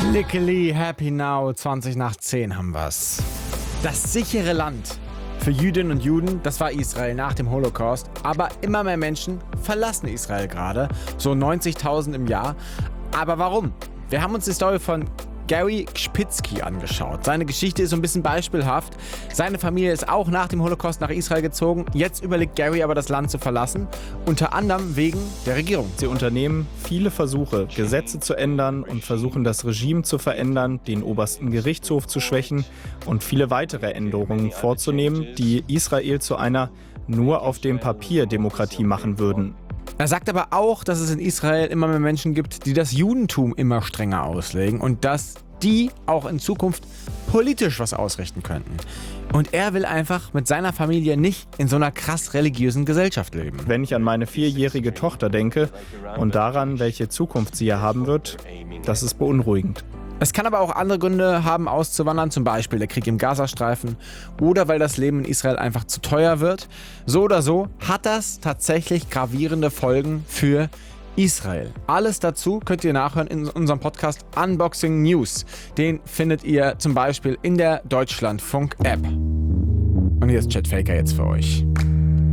Lickily Happy Now, 20 nach 10 haben wir's. Das sichere Land für Jüdinnen und Juden, das war Israel nach dem Holocaust. Aber immer mehr Menschen verlassen Israel gerade, so 90.000 im Jahr. Aber warum? Wir haben uns die Story von Gary Kspitzky angeschaut. Seine Geschichte ist so ein bisschen beispielhaft. Seine Familie ist auch nach dem Holocaust nach Israel gezogen. Jetzt überlegt Gary aber, das Land zu verlassen. Unter anderem wegen der Regierung. Sie unternehmen viele Versuche, Gesetze zu ändern und versuchen, das Regime zu verändern, den obersten Gerichtshof zu schwächen und viele weitere Änderungen vorzunehmen, die Israel zu einer nur auf dem Papier Demokratie machen würden. Er sagt aber auch, dass es in Israel immer mehr Menschen gibt, die das Judentum immer strenger auslegen und dass die auch in Zukunft politisch was ausrichten könnten. Und er will einfach mit seiner Familie nicht in so einer krass religiösen Gesellschaft leben. Wenn ich an meine 4-jährige Tochter denke und daran, welche Zukunft sie hier haben wird, das ist beunruhigend. Es kann aber auch andere Gründe haben, auszuwandern, zum Beispiel der Krieg im Gazastreifen oder weil das Leben in Israel einfach zu teuer wird. So oder so hat das tatsächlich gravierende Folgen für Israel. Alles dazu könnt ihr nachhören in unserem Podcast Unboxing News. Den findet ihr zum Beispiel in der Deutschlandfunk-App. Und hier ist Chet Faker jetzt für euch.